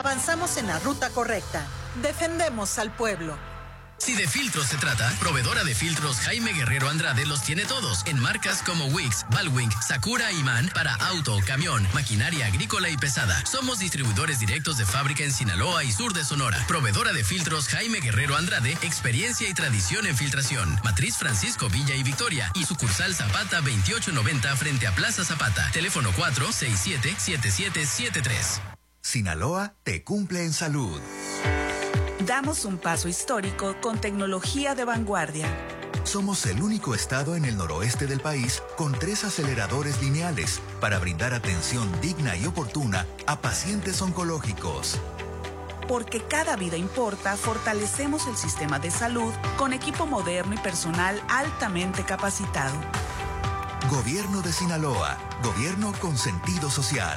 Avanzamos en la ruta correcta. Defendemos al pueblo. Si de filtros se trata, proveedora de filtros Jaime Guerrero Andrade los tiene todos, en marcas como Wix, Balwing, Sakura y Man para auto, camión, maquinaria agrícola y pesada. Somos distribuidores directos de fábrica en Sinaloa y sur de Sonora. Proveedora de filtros Jaime Guerrero Andrade, experiencia y tradición en filtración. Matriz Francisco Villa y Victoria y sucursal Zapata 2890 frente a Plaza Zapata. Teléfono 467-7773. Sinaloa te cumple en salud. Damos un paso histórico con tecnología de vanguardia. Somos el único estado en el noroeste del país con 3 aceleradores lineales para brindar atención digna y oportuna a pacientes oncológicos. Porque cada vida importa, fortalecemos el sistema de salud con equipo moderno y personal altamente capacitado. Gobierno de Sinaloa, gobierno con sentido social.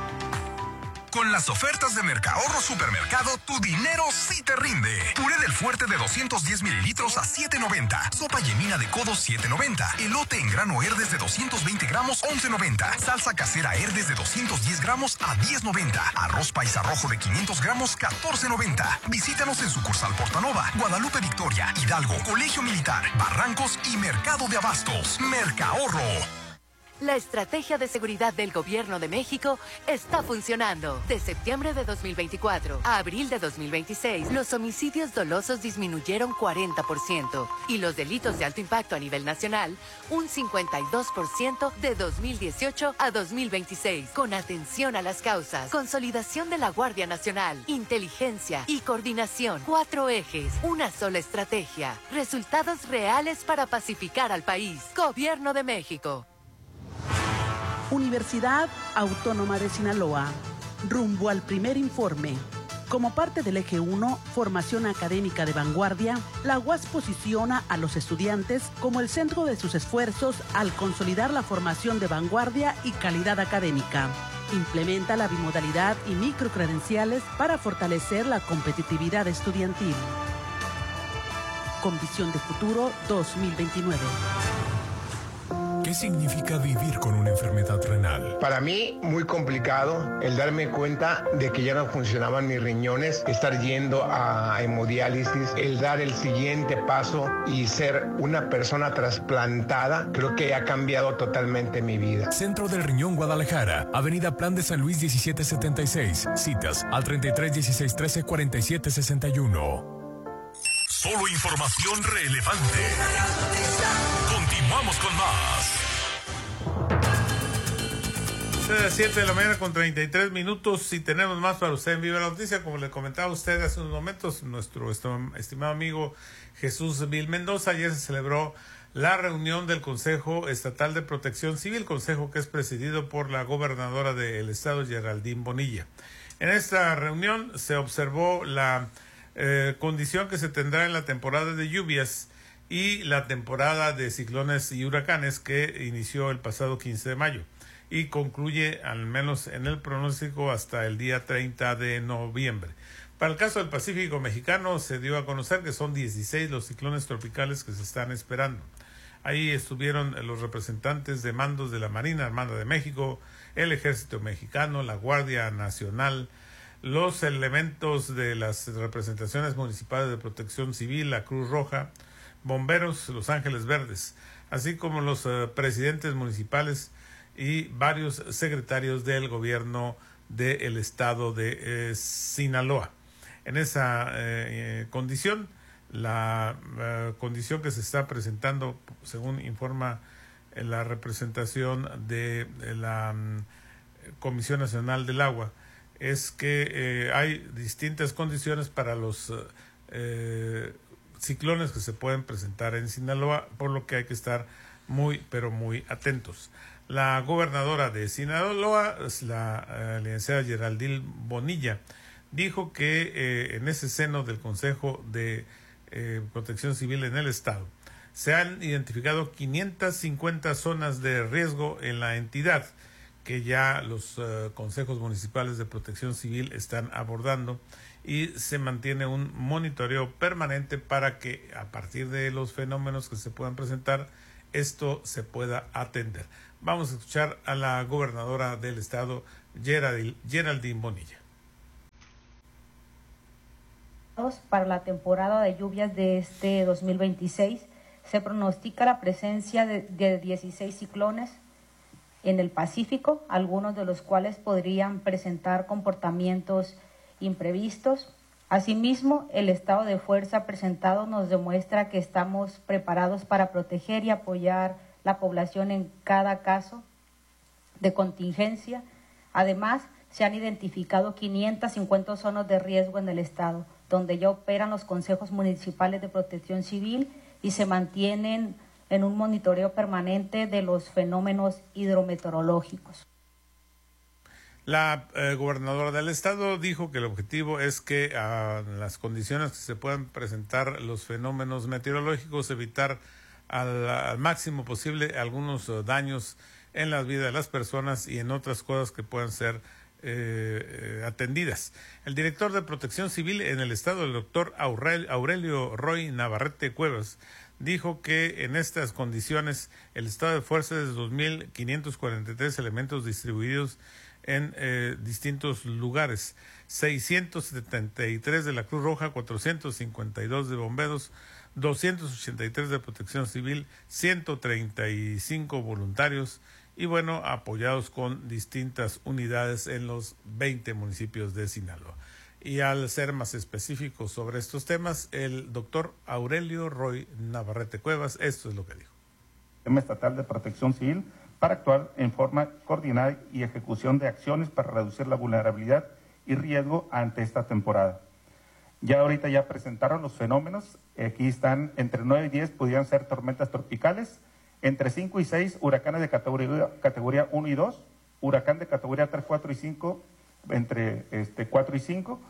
Con las ofertas de Mercahorro Supermercado, tu dinero sí te rinde. Puré del Fuerte de 210 mililitros a $7.90. Sopa yemina de codo $7.90. Elote en grano Herdes de 220 gramos $11.90. Salsa casera Herdes de 210 gramos a $10.90. Arroz paisa rojo de 500 gramos $14.90. Visítanos en sucursal Portanova, Guadalupe Victoria, Hidalgo, Colegio Militar, Barrancos y Mercado de Abastos. Mercahorro. La estrategia de seguridad del Gobierno de México está funcionando. De septiembre de 2024 a abril de 2026, los homicidios dolosos disminuyeron 40% y los delitos de alto impacto a nivel nacional un 52% de 2018 a 2026. Con atención a las causas, consolidación de la Guardia Nacional, inteligencia y coordinación. 4 ejes, una sola estrategia. Resultados reales para pacificar al país. Gobierno de México. Universidad Autónoma de Sinaloa, rumbo al primer informe. Como parte del eje 1, formación académica de vanguardia, la UAS posiciona a los estudiantes como el centro de sus esfuerzos al consolidar la formación de vanguardia y calidad académica. Implementa la bimodalidad y microcredenciales para fortalecer la competitividad estudiantil. Con visión de futuro 2029. ¿Qué significa vivir con una enfermedad renal? Para mí, muy complicado el darme cuenta de que ya no funcionaban mis riñones, estar yendo a hemodiálisis, el dar el siguiente paso y ser una persona trasplantada, creo que ha cambiado totalmente mi vida. Centro del Riñón Guadalajara, Avenida Plan de San Luis 1776. Citas al 33 16 13 47 61. Solo información relevante. Continuamos con más. 7 de la mañana con 33 minutos y tenemos más para usted en Viva la Noticia. Como le comentaba a usted hace unos momentos, nuestro estimado amigo Jesús Vil Mendoza, ayer se celebró la reunión del Consejo Estatal de Protección Civil, consejo que es presidido por la gobernadora del estado, Geraldine Bonilla. En esta reunión se observó la condición que se tendrá en la temporada de lluvias y la temporada de ciclones y huracanes que inició el pasado 15 de mayo y concluye, al menos en el pronóstico, hasta el día 30 de noviembre. Para el caso del Pacífico mexicano, se dio a conocer que son 16 los ciclones tropicales que se están esperando. Ahí estuvieron los representantes de mandos de la Marina Armada de México, el Ejército Mexicano, la Guardia Nacional, los elementos de las representaciones municipales de protección civil, la Cruz Roja, bomberos, Los Ángeles Verdes, así como los presidentes municipales y varios secretarios del gobierno del estado de Sinaloa. En esa condición, la condición que se está presentando, según informa la representación de la Comisión Nacional del Agua, es que hay distintas condiciones para los ciclones que se pueden presentar en Sinaloa, por lo que hay que estar muy, pero muy atentos. La gobernadora de Sinaloa, la licenciada Geraldine Bonilla, dijo que en ese seno del Consejo de Protección Civil en el estado se han identificado 550 zonas de riesgo en la entidad, que ya los consejos municipales de protección civil están abordando, y se mantiene un monitoreo permanente para que a partir de los fenómenos que se puedan presentar, esto se pueda atender. Vamos a escuchar a la gobernadora del estado, Geraldine Bonilla. Para la temporada de lluvias de este 2026 se pronostica la presencia de 16 ciclones en el Pacífico, algunos de los cuales podrían presentar comportamientos imprevistos. Asimismo, el estado de fuerza presentado nos demuestra que estamos preparados para proteger y apoyar la población en cada caso de contingencia. Además, se han identificado 550 zonas de riesgo en el estado, donde ya operan los consejos municipales de protección civil y se mantienen en un monitoreo permanente de los fenómenos hidrometeorológicos. La gobernadora del estado dijo que el objetivo es que a las condiciones que se puedan presentar los fenómenos meteorológicos, evitar al máximo posible algunos daños en la vida de las personas y en otras cosas que puedan ser atendidas. El director de Protección Civil en el estado, el doctor Aurelio Roy Navarrete Cuevas, dijo que en estas condiciones el estado de fuerza es de 2.543 elementos distribuidos en distintos lugares, 673 de la Cruz Roja, 452 de bomberos, 283 de Protección Civil, 135 voluntarios y bueno, apoyados con distintas unidades en los 20 municipios de Sinaloa. Y al ser más específico sobre estos temas, el doctor Aurelio Roy Navarrete Cuevas, esto es lo que dijo. Sistema Estatal de Protección Civil para actuar en forma coordinada y ejecución de acciones para reducir la vulnerabilidad y riesgo ante esta temporada. Ya ahorita ya presentaron los fenómenos, aquí están entre 9 y 10 pudieran ser tormentas tropicales, entre 5 y 6 huracanes de categoría 1 y 2, huracán de categoría 3, 4 y 5, entre 4 y 5.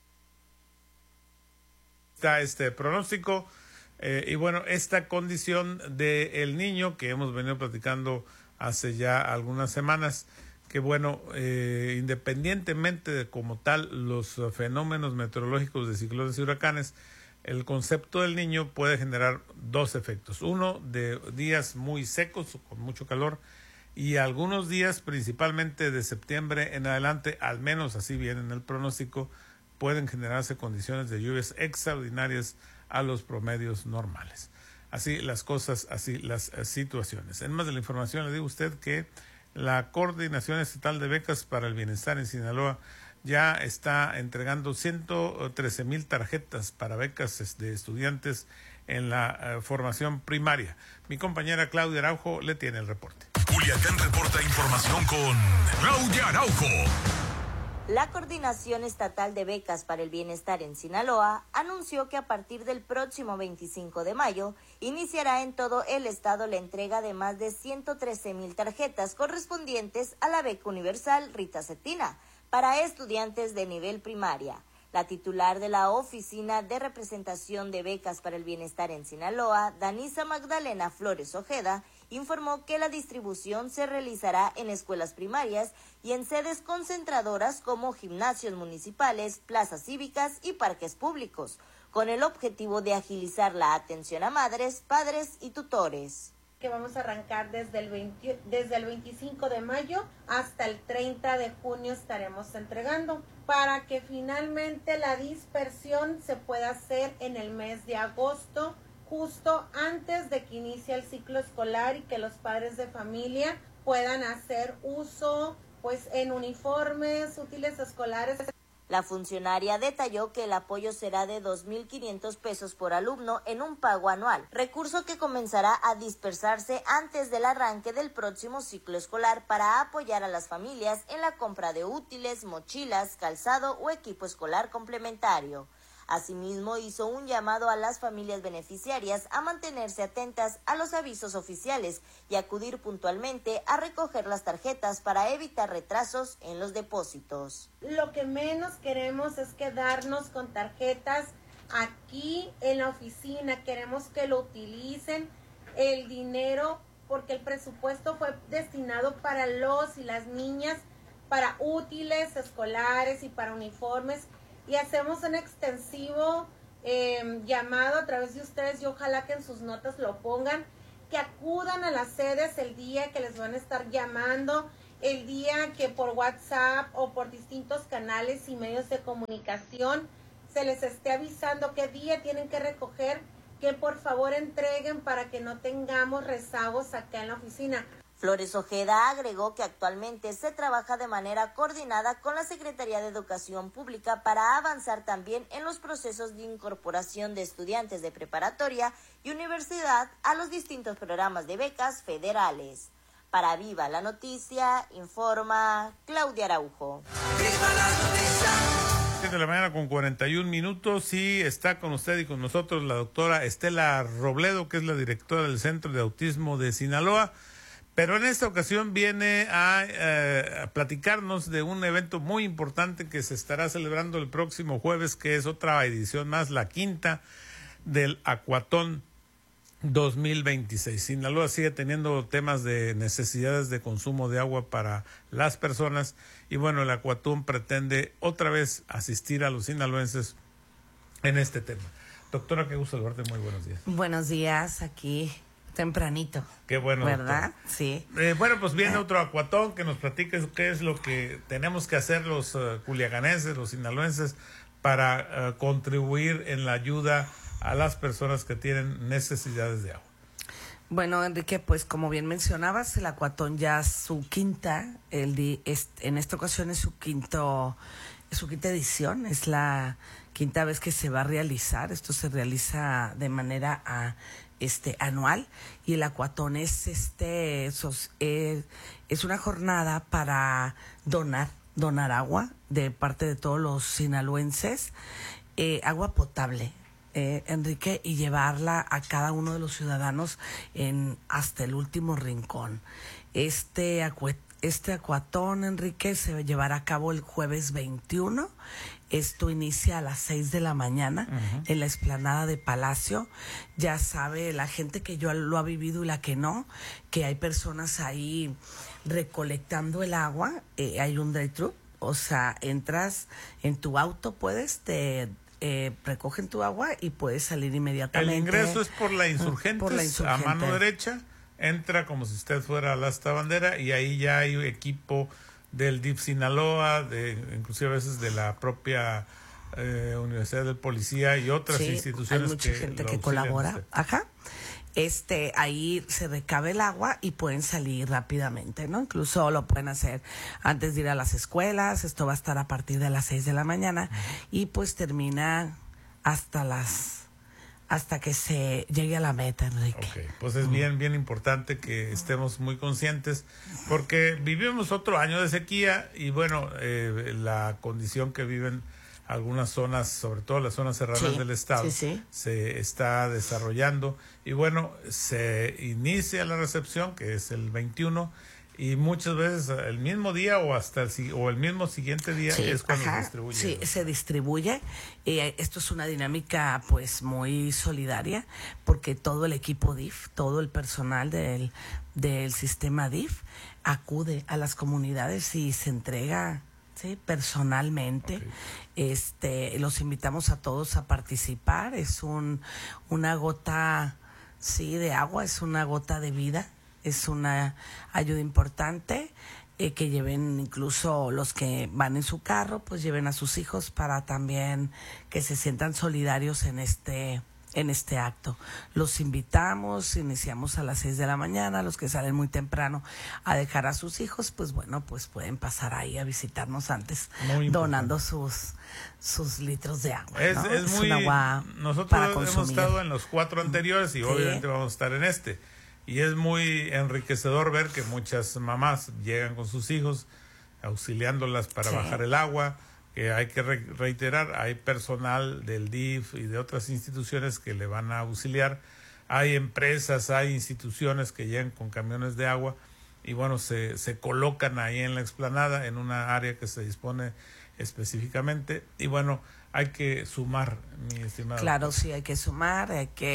Está este pronóstico y bueno, esta condición del niño que hemos venido platicando hace ya algunas semanas, que bueno, independientemente de como tal los fenómenos meteorológicos de ciclones y huracanes, el concepto del niño puede generar dos efectos. Uno, de días muy secos, con mucho calor, y algunos días, principalmente de septiembre en adelante, al menos así viene en el pronóstico, pueden generarse condiciones de lluvias extraordinarias a los promedios normales. Así las cosas, así las situaciones. En más de la información le digo a usted que la Coordinación Estatal de Becas para el Bienestar en Sinaloa ya está entregando 113,000 tarjetas para becas de estudiantes en la formación primaria. Mi compañera Claudia Araujo le tiene el reporte. Culiacán reporta información con Claudia Araujo. La Coordinación Estatal de Becas para el Bienestar en Sinaloa anunció que a partir del próximo 25 de mayo iniciará en todo el estado la entrega de más de 113,000 tarjetas correspondientes a la beca universal Rita Cetina para estudiantes de nivel primaria. La titular de la Oficina de Representación de Becas para el Bienestar en Sinaloa, Danisa Magdalena Flores Ojeda, informó que la distribución se realizará en escuelas primarias y en sedes concentradoras como gimnasios municipales, plazas cívicas y parques públicos, con el objetivo de agilizar la atención a madres, padres y tutores. Que vamos a arrancar desde el 25 de mayo hasta el 30 de junio estaremos entregando para que finalmente la dispersión se pueda hacer en el mes de agosto, justo antes de que inicie el ciclo escolar y que los padres de familia puedan hacer uso pues en uniformes, útiles escolares. La funcionaria detalló que el apoyo será de 2,500 pesos por alumno en un pago anual, recurso que comenzará a dispersarse antes del arranque del próximo ciclo escolar para apoyar a las familias en la compra de útiles, mochilas, calzado o equipo escolar complementario. Asimismo, hizo un llamado a las familias beneficiarias a mantenerse atentas a los avisos oficiales y acudir puntualmente a recoger las tarjetas para evitar retrasos en los depósitos. Lo que menos queremos es quedarnos con tarjetas aquí en la oficina. Queremos que lo utilicen el dinero porque el presupuesto fue destinado para los y las niñas, para útiles escolares y para uniformes. Y hacemos un extensivo llamado a través de ustedes y ojalá que en sus notas lo pongan, que acudan a las sedes el día que les van a estar llamando, el día que por WhatsApp o por distintos canales y medios de comunicación se les esté avisando qué día tienen que recoger, que por favor entreguen para que no tengamos rezagos acá en la oficina. Flores Ojeda agregó que actualmente se trabaja de manera coordinada con la Secretaría de Educación Pública para avanzar también en los procesos de incorporación de estudiantes de preparatoria y universidad a los distintos programas de becas federales. Para Viva la Noticia, informa Claudia Araujo. ¡Viva la noticia! 7 de la mañana con 41 minutos y está con usted y con nosotros la doctora Estela Robledo, que es la directora del Centro de Autismo de Sinaloa. Pero en esta ocasión viene a platicarnos de un evento muy importante que se estará celebrando el próximo jueves, que es otra edición más, la quinta del Acuatón 2026. Sinaloa sigue teniendo temas de necesidades de consumo de agua para las personas y bueno, el Acuatón pretende otra vez asistir a los sinaloenses en este tema. Doctora, qué gusto verte, muy buenos días. Buenos días, aquí tempranito. Qué bueno, ¿verdad? Doctor. Sí. Bueno, pues viene otro Acuatón, que nos platiques qué es lo que tenemos que hacer los culiacanenses, los sinaloenses, para contribuir en la ayuda a las personas que tienen necesidades de agua. Bueno, Enrique, pues como bien mencionabas, el Acuatón ya su quinta, en esta ocasión es su quinta edición, es la quinta vez que se va a realizar. Esto se realiza de manera anual y el Acuatón es una jornada para donar agua de parte de todos los sinaloenses, agua potable, Enrique, y llevarla a cada uno de los ciudadanos hasta el último rincón. Este Acuatón, Enrique, se llevará a cabo el jueves 21. Esto inicia a las 6 de la mañana en la explanada de Palacio. Ya sabe la gente que lo ha vivido y la que no, que hay personas ahí recolectando el agua. Hay un drive-thru, o sea, entras en tu auto, recogen tu agua y puedes salir inmediatamente. El ingreso es por la Insurgentes, a mano derecha. Entra como si usted fuera a la Asta Bandera y ahí ya hay equipo del DIF Sinaloa, inclusive a veces de la propia Universidad del Policía y otras instituciones. Hay mucha gente que colabora. Ajá. Ahí se recabe el agua y pueden salir rápidamente, ¿no? Incluso lo pueden hacer antes de ir a las escuelas. Esto va a estar a partir de las 6 de la mañana y pues termina hasta que se llegue a la meta, Enrique. Okay. Pues es bien importante que estemos muy conscientes porque vivimos otro año de sequía y bueno, la condición que viven algunas zonas, sobre todo las zonas serranas del estado, se está desarrollando y bueno, se inicia la recepción, que es el 21, y muchas veces el mismo día o el mismo siguiente día es cuando se distribuye. Sí, se distribuye. Esto es una dinámica pues muy solidaria porque todo el equipo DIF, todo el personal del sistema DIF acude a las comunidades y se entrega personalmente. Los invitamos a todos a participar. Es una gota de agua, es una gota de vida. Es una ayuda importante, que lleven incluso los que van en su carro, pues lleven a sus hijos para también que se sientan solidarios en este acto. Los invitamos, iniciamos a las 6 de la mañana, los que salen muy temprano a dejar a sus hijos, pues bueno, pues pueden pasar ahí a visitarnos antes, donando sus litros de agua. Es muy, un agua nosotros para hemos consumir. estado en los 4 anteriores y obviamente vamos a estar en este. Y es muy enriquecedor ver que muchas mamás llegan con sus hijos, auxiliándolas para bajar el agua, que hay que reiterar, hay personal del DIF y de otras instituciones que le van a auxiliar, hay empresas, hay instituciones que llegan con camiones de agua y bueno, se colocan ahí en la explanada, en una área que se dispone específicamente y bueno, hay que sumar, mi estimado. Claro, sí, hay que sumar,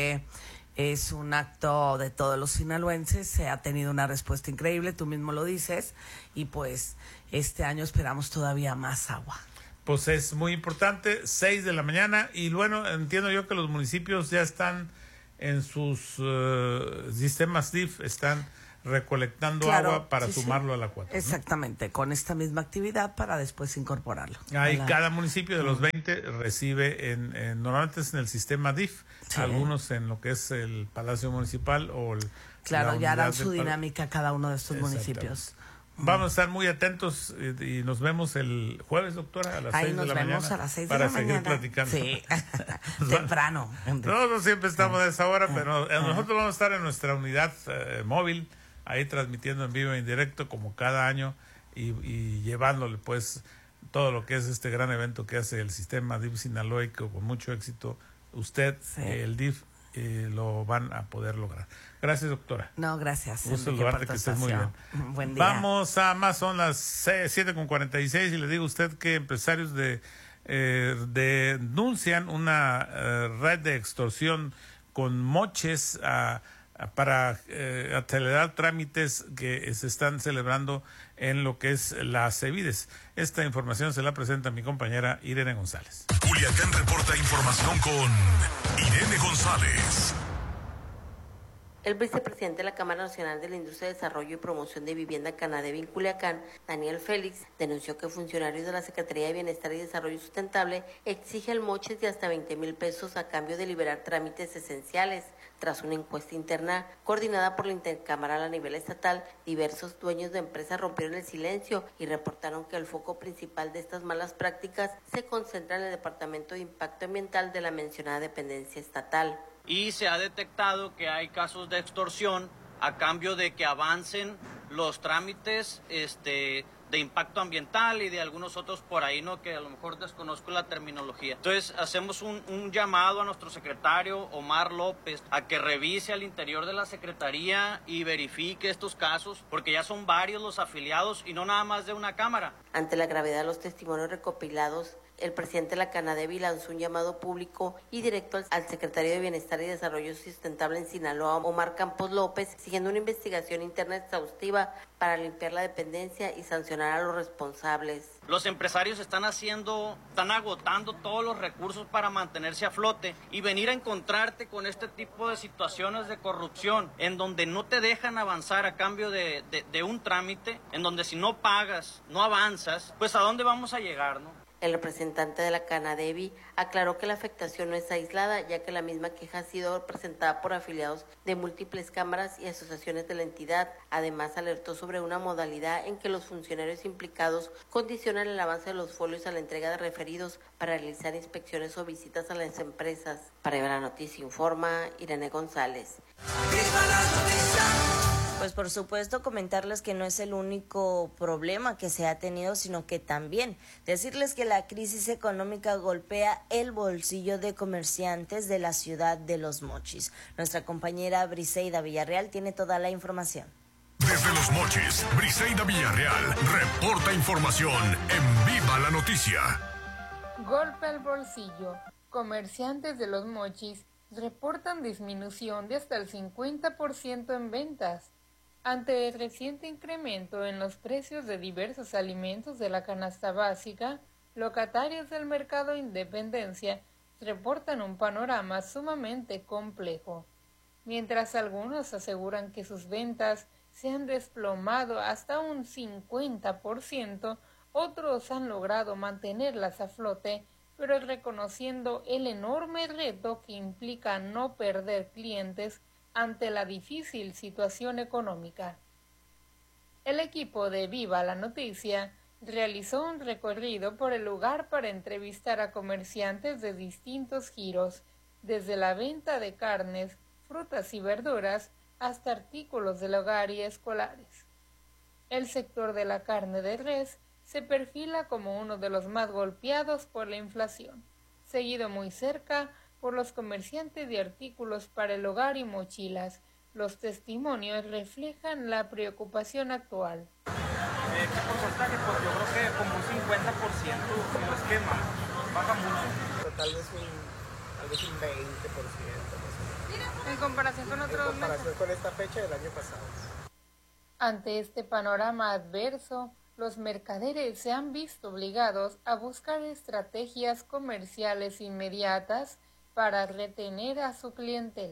es un acto de todos los sinaloenses, se ha tenido una respuesta increíble, tú mismo lo dices, y pues este año esperamos todavía más agua. Pues es muy importante, 6 de la mañana, y bueno, entiendo yo que los municipios ya están en sus sistemas DIF, están recolectando agua para sumarlo a la cuota. Exactamente, ¿no? Con esta misma actividad para después incorporarlo. Ahí cada municipio de los 20 recibe, normalmente es en el sistema DIF, algunos en lo que es el Palacio Municipal o el... Claro, ya harán su dinámica cada uno de estos municipios. Vamos a estar muy atentos y nos vemos el jueves, doctora, a las 6 de la mañana. Ahí nos vemos a las 6 de la mañana. Para seguir platicando. Sí, temprano. Nosotros siempre estamos a esa hora, pero nosotros vamos a estar en nuestra unidad móvil, ahí transmitiendo en vivo e en directo como cada año y llevándole pues todo lo que es este gran evento que hace el sistema DIF sinaloico con mucho éxito. Usted, el DIF, lo van a poder lograr. Gracias, doctora. No, gracias. Gusto saludarte, que estés muy bien. Buen día. Vamos a más, son las 7:46 y le digo a usted que empresarios denuncian una red de extorsión con moches para acelerar trámites que se están celebrando en lo que es la CEVIDES. Esta información se la presenta mi compañera Irene González. Culiacán reporta información con Irene González. El vicepresidente de la Cámara Nacional de la Industria de Desarrollo y Promoción de Vivienda Canadevi en Culiacán, Daniel Félix, denunció que funcionarios de la Secretaría de Bienestar y Desarrollo Sustentable exigen moches de hasta 20,000 pesos a cambio de liberar trámites esenciales. Tras una encuesta interna coordinada por la Intercamaral a nivel estatal, diversos dueños de empresas rompieron el silencio y reportaron que el foco principal de estas malas prácticas se concentra en el Departamento de Impacto Ambiental de la mencionada dependencia estatal. Y se ha detectado que hay casos de extorsión a cambio de que avancen los trámites de impacto ambiental y de algunos otros por ahí, ¿no? Que a lo mejor desconozco la terminología. Entonces hacemos un llamado a nuestro secretario Omar López a que revise al interior de la Secretaría y verifique estos casos, porque ya son varios los afiliados y no nada más de una cámara. Ante la gravedad de los testimonios recopilados, el presidente de la Canadevi lanzó un llamado público y directo al secretario de Bienestar y Desarrollo Sustentable en Sinaloa, Omar Campos López, exigiendo una investigación interna exhaustiva para limpiar la dependencia y sancionar a los responsables. Los empresarios están agotando todos los recursos para mantenerse a flote y venir a encontrarte con este tipo de situaciones de corrupción, en donde no te dejan avanzar a cambio de un trámite, en donde si no pagas, no avanzas, pues ¿a dónde vamos a llegar, no? El representante de la Canadevi aclaró que la afectación no es aislada, ya que la misma queja ha sido presentada por afiliados de múltiples cámaras y asociaciones de la entidad. Además, alertó sobre una modalidad en que los funcionarios implicados condicionan el avance de los folios a la entrega de referidos para realizar inspecciones o visitas a las empresas. Para Viva la Noticia informa Irene González. ¡Viva la noticia! Pues por supuesto comentarles que no es el único problema que se ha tenido, sino que también decirles que la crisis económica golpea el bolsillo de comerciantes de la ciudad de Los Mochis. Nuestra compañera Briseida Villarreal tiene toda la información. Desde Los Mochis, Briseida Villarreal reporta información en Viva la Noticia. Golpe al bolsillo. Comerciantes de Los Mochis reportan disminución de hasta el 50% en ventas. Ante el reciente incremento en los precios de diversos alimentos de la canasta básica, locatarios del mercado Independencia reportan un panorama sumamente complejo. Mientras algunos aseguran que sus ventas se han desplomado hasta un 50%, otros han logrado mantenerlas a flote, pero reconociendo el enorme reto que implica no perder clientes ante la difícil situación económica. El equipo de Viva la Noticia realizó un recorrido por el lugar para entrevistar a comerciantes de distintos giros, desde la venta de carnes, frutas y verduras hasta artículos del hogar y escolares. El sector de la carne de res se perfila como uno de los más golpeados por la inflación, seguido muy cerca por los comerciantes de artículos para el hogar y mochilas. Los testimonios reflejan la preocupación actual. ¿Qué porcentaje? Pues yo creo que como un 50%, si no es que más, baja mucho. Tal vez un 20%. En comparación con otros meses. En comparación con esta fecha del año pasado. Ante este panorama adverso, los mercaderes se han visto obligados a buscar estrategias comerciales inmediatas para retener a su clientela.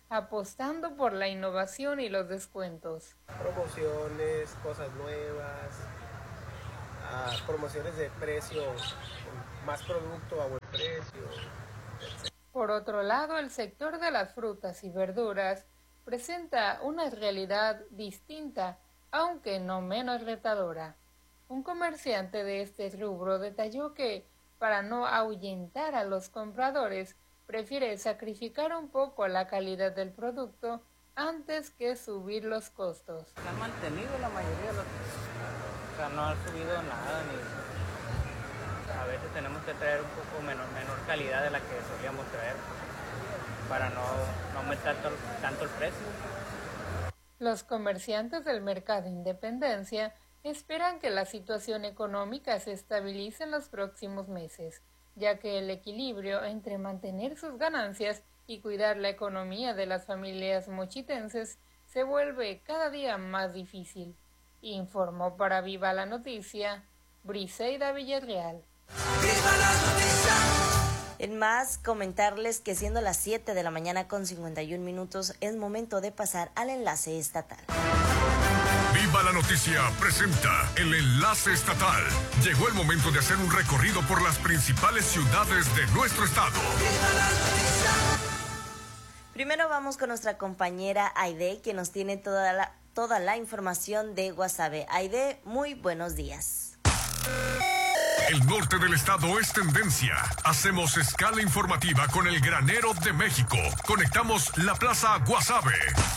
apostando por la innovación y los descuentos. Promociones, cosas nuevas, promociones de precio, más producto a buen precio. Por otro lado, el sector de las frutas y verduras presenta una realidad distinta, aunque no menos retadora. Un comerciante de este rubro detalló que, para no ahuyentar a los compradores, prefiere sacrificar un poco la calidad del producto antes que subir los costos. Se han mantenido la mayoría de los precios, o sea, no han subido nada, a veces tenemos que traer un poco menor calidad de la que solíamos traer para no aumentar tanto el precio. Los comerciantes del mercado Independencia esperan que la situación económica se estabilice en los próximos meses, ya que el equilibrio entre mantener sus ganancias y cuidar la economía de las familias mochitenses se vuelve cada día más difícil. Informó para Viva la Noticia, Briseida Villarreal. ¡Viva la noticia! En más, comentarles que siendo las 7 de la mañana con 51 minutos, es momento de pasar al enlace estatal. Viva la Noticia presenta el enlace estatal. Llegó el momento de hacer un recorrido por las principales ciudades de nuestro estado. ¡Viva la noticia! Primero vamos con nuestra compañera Aide, que nos tiene toda la información de Guasave. Aide, muy buenos días. El norte del estado es tendencia. Hacemos escala informativa con el granero de México. Conectamos la Plaza Guasave.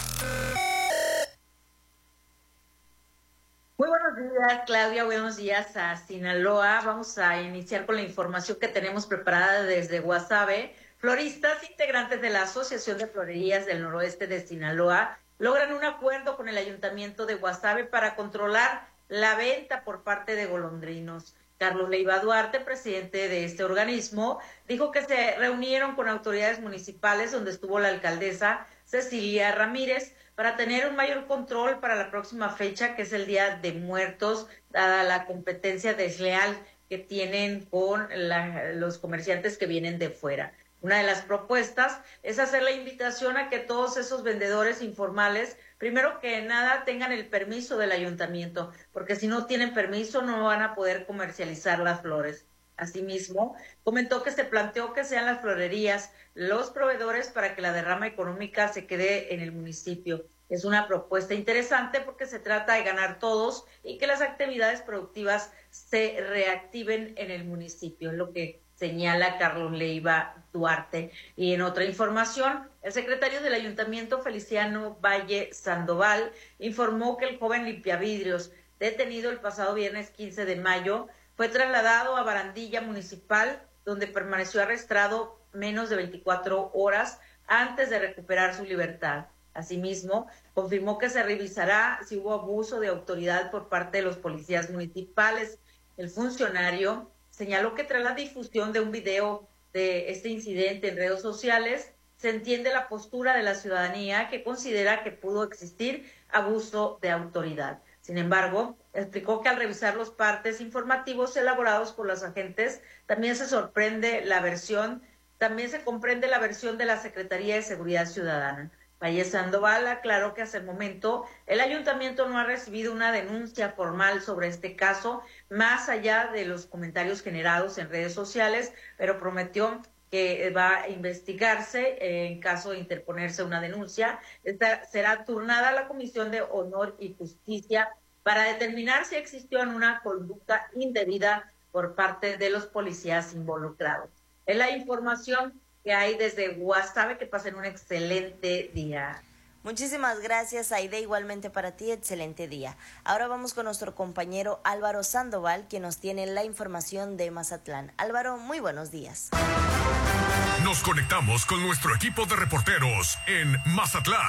Muy buenos días, Claudia. Buenos días a Sinaloa. Vamos a iniciar con la información que tenemos preparada desde Guasave. Floristas integrantes de la Asociación de Florerías del Noroeste de Sinaloa logran un acuerdo con el Ayuntamiento de Guasave para controlar la venta por parte de golondrinos. Carlos Leiva Duarte, presidente de este organismo, dijo que se reunieron con autoridades municipales donde estuvo la alcaldesa Cecilia Ramírez para tener un mayor control para la próxima fecha, que es el Día de Muertos, dada la competencia desleal que tienen con los comerciantes que vienen de fuera. Una de las propuestas es hacer la invitación a que todos esos vendedores informales, primero que nada, tengan el permiso del ayuntamiento, porque si no tienen permiso no van a poder comercializar las flores. Asimismo, comentó que se planteó que sean las florerías los proveedores para que la derrama económica se quede en el municipio. Es una propuesta interesante porque se trata de ganar todos y que las actividades productivas se reactiven en el municipio, es lo que señala Carlos Leiva Duarte. Y en otra información, el secretario del Ayuntamiento, Feliciano Valle Sandoval, informó que el joven limpiavidrios, detenido el pasado viernes 15 de mayo, fue trasladado a Barandilla Municipal, donde permaneció arrestado menos de 24 horas antes de recuperar su libertad. Asimismo, confirmó que se revisará si hubo abuso de autoridad por parte de los policías municipales. El funcionario señaló que tras la difusión de un video de este incidente en redes sociales, se entiende la postura de la ciudadanía que considera que pudo existir abuso de autoridad. Sin embargo, explicó que al revisar los partes informativos elaborados por los agentes, también se comprende la versión de la Secretaría de Seguridad Ciudadana. Valle Sandoval aclaró que hasta el momento el ayuntamiento no ha recibido una denuncia formal sobre este caso, más allá de los comentarios generados en redes sociales, pero prometió que va a investigarse en caso de interponerse una denuncia. Esta será turnada a la Comisión de Honor y Justicia para determinar si existió una conducta indebida por parte de los policías involucrados. Es la información que hay desde Guasave. Que pasen un excelente día. Muchísimas gracias, Aide, igualmente para ti, excelente día. Ahora vamos con nuestro compañero Álvaro Sandoval, quien nos tiene la información de Mazatlán. Álvaro, muy buenos días. Nos conectamos con nuestro equipo de reporteros en Mazatlán.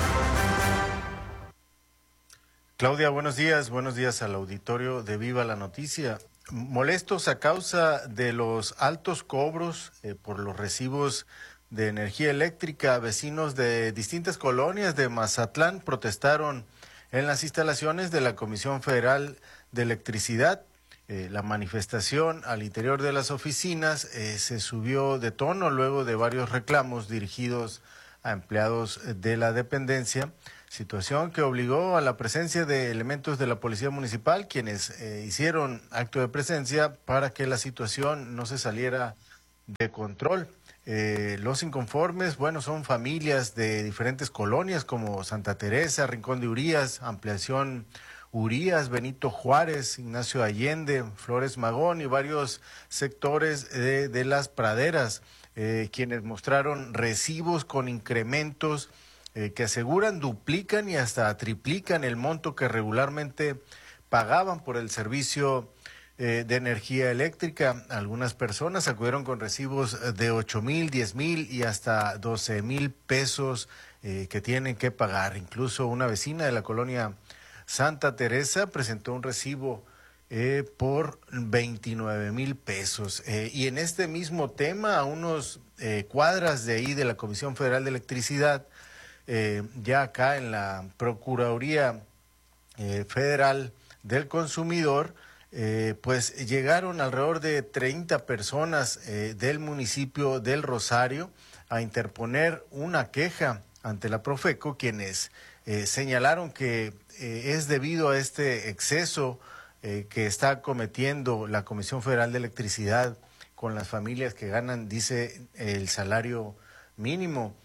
Claudia, buenos días al auditorio de Viva la Noticia. Molestos a causa de los altos cobros por los recibos de energía eléctrica, vecinos de distintas colonias de Mazatlán protestaron en las instalaciones de la Comisión Federal de Electricidad. La manifestación al interior de las oficinas se subió de tono luego de varios reclamos dirigidos a empleados de la dependencia, situación que obligó a la presencia de elementos de la Policía Municipal, quienes hicieron acto de presencia para que la situación no se saliera de control. Los inconformes, bueno, son familias de diferentes colonias como Santa Teresa, Rincón de Urías, Ampliación Urías, Benito Juárez, Ignacio Allende, Flores Magón y varios sectores de las praderas, quienes mostraron recibos con incrementos que aseguran duplican y hasta triplican el monto que regularmente pagaban por el servicio de energía eléctrica. Algunas personas acudieron con recibos de 8,000, 10,000 y hasta 12,000 pesos que tienen que pagar. Incluso una vecina de la colonia Santa Teresa presentó un recibo por 29,000 pesos. Y en este mismo tema, a unos cuadras de ahí de la Comisión Federal de Electricidad, ya acá en la Procuraduría Federal del Consumidor, pues llegaron alrededor de 30 personas del municipio del Rosario a interponer una queja ante la Profeco, quienes señalaron que es debido a este exceso que está cometiendo la Comisión Federal de Electricidad con las familias que ganan, dice, el salario mínimo.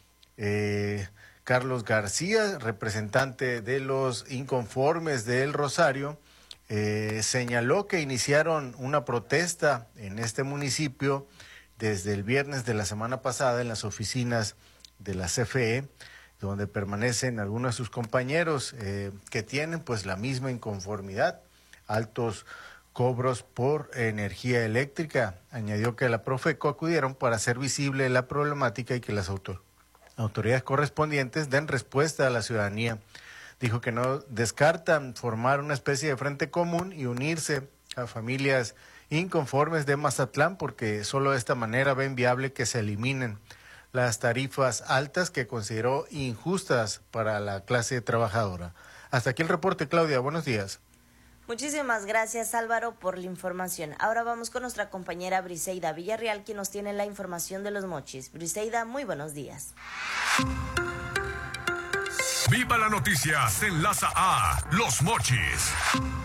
Carlos García, representante de los inconformes del Rosario, señaló que iniciaron una protesta en este municipio desde el viernes de la semana pasada en las oficinas de la CFE, donde permanecen algunos de sus compañeros que tienen pues la misma inconformidad, altos cobros por energía eléctrica. Añadió que la Profeco acudieron para hacer visible la problemática y que las autoridades correspondientes den respuesta a la ciudadanía. Dijo que no descartan formar una especie de frente común y unirse a familias inconformes de Mazatlán, porque solo de esta manera ven viable que se eliminen las tarifas altas que consideró injustas para la clase trabajadora. Hasta aquí el reporte, Claudia. Buenos días. Muchísimas gracias, Álvaro, por la información. Ahora vamos con nuestra compañera Briseida Villarreal, quien nos tiene la información de Los Mochis. Briseida, muy buenos días. Viva la noticia, se enlaza a Los Mochis.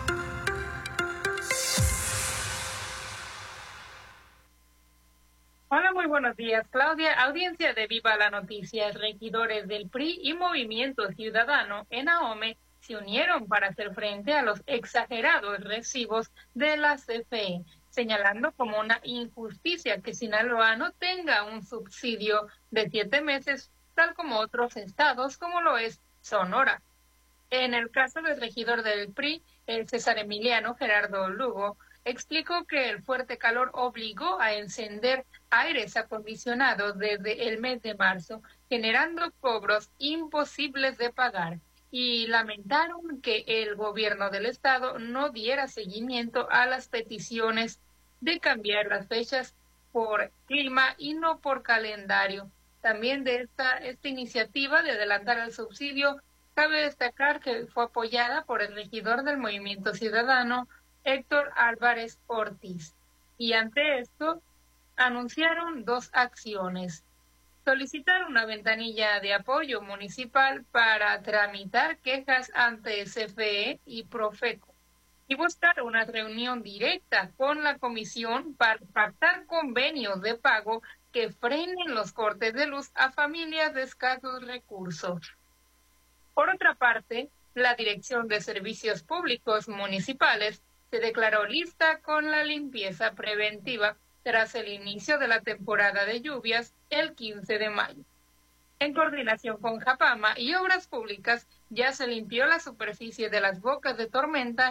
Hola, muy buenos días, Claudia. Audiencia de Viva la Noticia. Regidores del PRI y Movimiento Ciudadano en Ahome se unieron para hacer frente a los exagerados recibos de la CFE, señalando como una injusticia que Sinaloa no tenga un subsidio de 7 meses, tal como otros estados, como lo es Sonora. En el caso del regidor del PRI, el César Emiliano Gerardo Lugo, explicó que el fuerte calor obligó a encender aires acondicionados desde el mes de marzo, generando cobros imposibles de pagar, y lamentaron que el gobierno del estado no diera seguimiento a las peticiones de cambiar las fechas por clima y no por calendario. También de esta iniciativa de adelantar el subsidio, cabe destacar que fue apoyada por el regidor del Movimiento Ciudadano, Héctor Álvarez Ortiz. Y ante esto, anunciaron 2 acciones. Solicitar una ventanilla de apoyo municipal para tramitar quejas ante CFE y Profeco. Y buscar una reunión directa con la comisión para pactar convenios de pago que frenen los cortes de luz a familias de escasos recursos. Por otra parte, la Dirección de Servicios Públicos Municipales se declaró lista con la limpieza preventiva tras el inicio de la temporada de lluvias el 15 de mayo. En coordinación con Japama y Obras Públicas, ya se limpió la superficie de las bocas de tormenta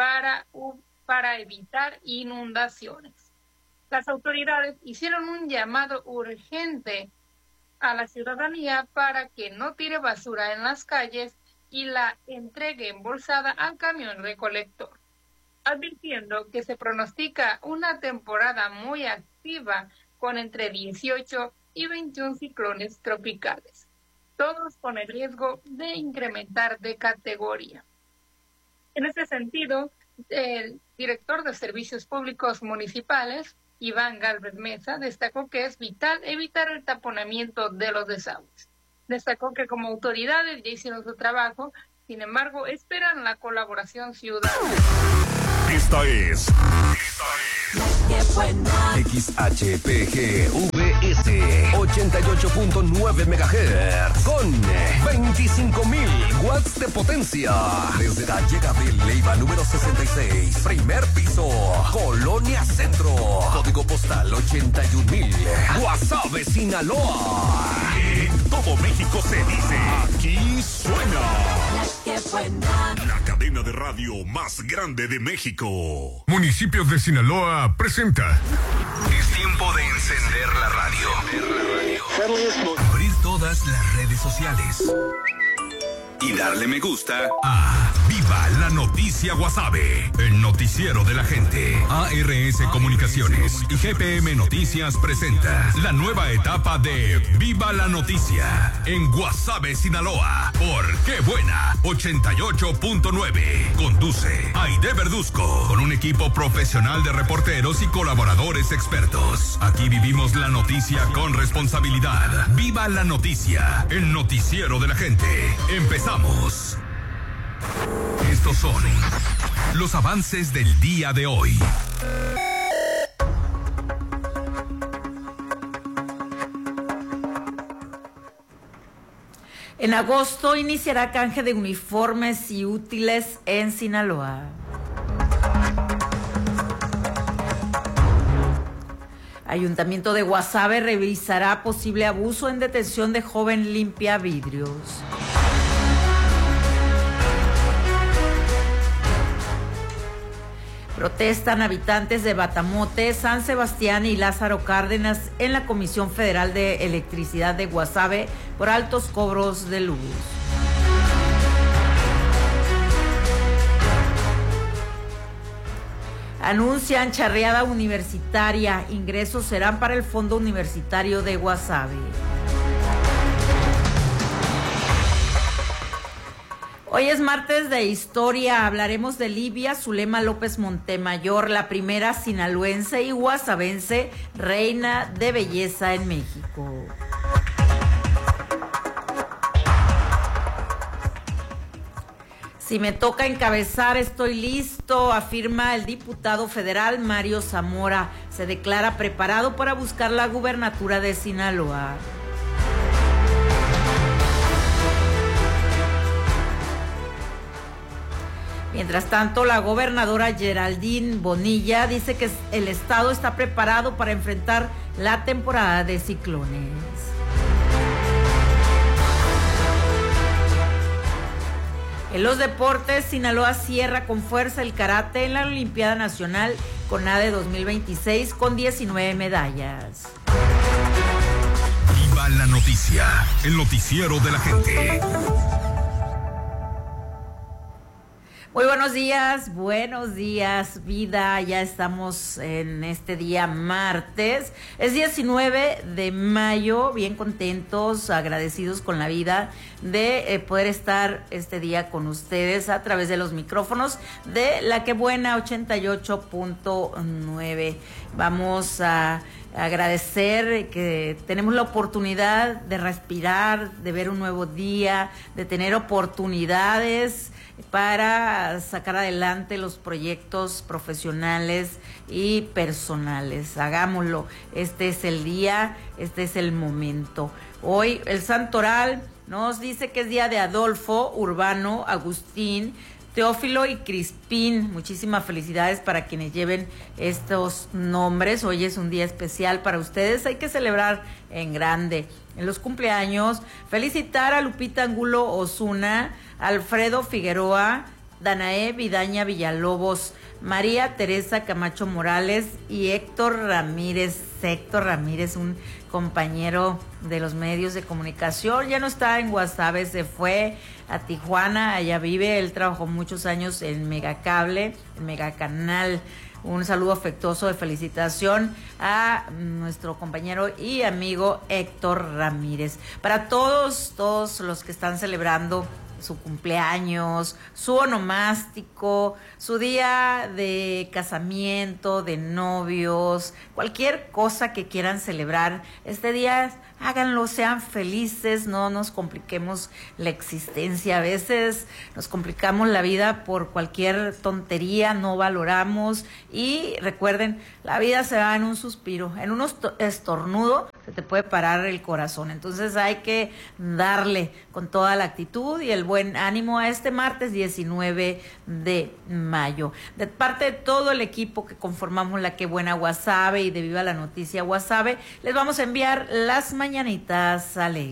para evitar inundaciones. Las autoridades hicieron un llamado urgente a la ciudadanía para que no tire basura en las calles y la entregue embolsada al camión recolector, advirtiendo que se pronostica una temporada muy activa con entre 18 y 21 ciclones tropicales, todos con el riesgo de incrementar de categoría. En este sentido, el director de Servicios Públicos Municipales, Iván Gálvez Mesa, destacó que es vital evitar el taponamiento de los desagües. Destacó que como autoridades ya hicieron su trabajo, sin embargo, esperan la colaboración ciudadana. Esta es XHPGVS 88.9 MHz con 25.000 watts de potencia. Desde la llegada de Leiva número 66, primer piso, Colonia Centro, código postal 81.000, Guasave, Sinaloa. En todo México se dice, aquí suena la cadena de radio más grande de México. Municipios de Sinaloa presenta. Es tiempo de encender la radio. Abrir todas las redes sociales y darle me gusta a Viva la Noticia Guasave, el noticiero de la gente. ARS Comunicaciones y GPM Noticias presenta la nueva etapa de Viva la Noticia en Guasave, Sinaloa, por Qué Buena 88.9. Conduce Aide Verduzco con un equipo profesional de reporteros y colaboradores expertos. Aquí vivimos la noticia con responsabilidad. Viva la Noticia, el noticiero de la gente. Empezamos. Estos son los avances del día de hoy. En agosto iniciará canje de uniformes y útiles en Sinaloa. Ayuntamiento de Guasave revisará posible abuso en detención de joven limpia vidrios. Protestan habitantes de Batamote, San Sebastián y Lázaro Cárdenas en la Comisión Federal de Electricidad de Guasave por altos cobros de luz. Anuncian charreada universitaria. Ingresos serán para el Fondo Universitario de Guasave. Hoy es martes de historia, hablaremos de Livia Zulema López Montemayor, la primera sinaloense y guasavense reina de belleza en México. Si me toca encabezar, estoy listo, afirma el diputado federal Mario Zamora. Se declara preparado para buscar la gubernatura de Sinaloa. Mientras tanto, la gobernadora Geraldine Bonilla dice que el estado está preparado para enfrentar la temporada de ciclones. En los deportes, Sinaloa cierra con fuerza el karate en la Olimpiada Nacional CONADE 2026 con 19 medallas. Viva la Noticia, el noticiero de la gente. Muy buenos días, vida. Ya estamos en este día martes. Es 19 de mayo, bien contentos, agradecidos con la vida de poder estar este día con ustedes a través de los micrófonos de La Que Buena 88.9. Vamos a agradecer que tenemos la oportunidad de respirar, de ver un nuevo día, de tener oportunidades para sacar adelante los proyectos profesionales y personales. Hagámoslo. Este es el día, este es el momento. Hoy el santoral nos dice que es día de Adolfo, Urbano, Agustín, Teófilo y Crispín. Muchísimas felicidades para quienes lleven estos nombres. Hoy es un día especial para ustedes. Hay que celebrar en grande. En los cumpleaños, felicitar a Lupita Angulo Osuna, Alfredo Figueroa, Danae Vidaña Villalobos, María Teresa Camacho Morales y Héctor Ramírez. Héctor Ramírez, un compañero de los medios de comunicación, ya no está en Guasave, se fue a Tijuana, allá vive. Él trabajó muchos años en Megacable, en Megacanal. Un saludo afectuoso de felicitación a nuestro compañero y amigo Héctor Ramírez. Para todos los que están celebrando su cumpleaños, su onomástico, su día de casamiento, de novios, cualquier cosa que quieran celebrar este día, háganlo, sean felices, no nos compliquemos la existencia. A veces nos complicamos la vida por cualquier tontería, no valoramos, y recuerden, la vida se va en un suspiro, en un estornudo se te puede parar el corazón. Entonces hay que darle con toda la actitud y el buen ánimo a este martes 19 de mayo. De parte de todo el equipo que conformamos la Qué Buena Guasave y de Viva la Noticia Guasave, les vamos a enviar las mañanitas alegres.